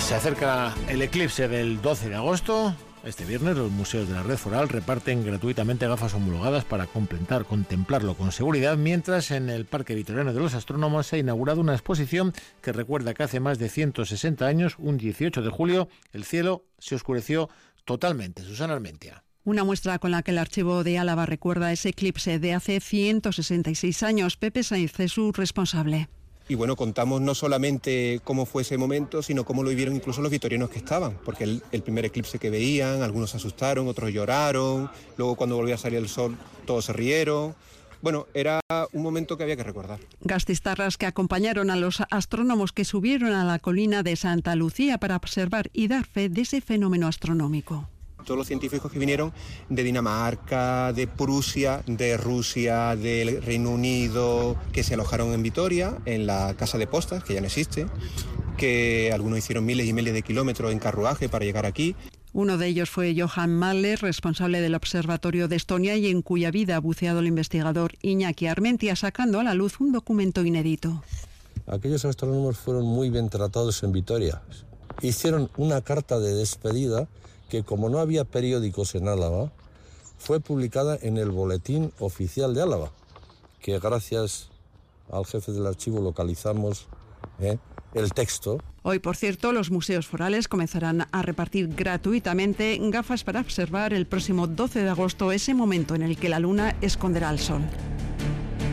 Se acerca el eclipse del 12 de agosto. Este viernes los museos de la Red Foral reparten gratuitamente gafas homologadas para contemplarlo con seguridad, mientras en el Parque Vitoriano de los Astrónomos se ha inaugurado una exposición que recuerda que hace más de 160 años, un 18 de julio, el cielo se oscureció totalmente. Susana Armentia. Una muestra con la que el Archivo de Álava recuerda ese eclipse de hace 166 años. Pepe Sainz es su responsable. Y bueno, contamos no solamente cómo fue ese momento, sino cómo lo vivieron incluso los vitorianos que estaban, porque el primer eclipse que veían, algunos se asustaron, otros lloraron, luego cuando volvió a salir el sol todos se rieron. Bueno, era un momento que había que recordar. Gastistarras que acompañaron a los astrónomos que subieron a la colina de Santa Lucía para observar y dar fe de ese fenómeno astronómico. Todos los científicos que vinieron de Dinamarca, de Prusia, de Rusia, del Reino Unido, que se alojaron en Vitoria, en la casa de postas, que ya no existe, que algunos hicieron miles y miles de kilómetros en carruaje para llegar aquí. Uno de ellos fue Johan Mahler, responsable del Observatorio de Estonia y en cuya vida ha buceado el investigador Iñaki Armentia, sacando a la luz un documento inédito. Aquellos astrónomos fueron muy bien tratados en Vitoria. Hicieron una carta de despedida que, como no había periódicos en Álava, fue publicada en el Boletín Oficial de Álava, que gracias al jefe del archivo localizamos el texto. Hoy, por cierto, los museos forales comenzarán a repartir gratuitamente gafas para observar el próximo 12 de agosto ese momento en el que la luna esconderá al sol.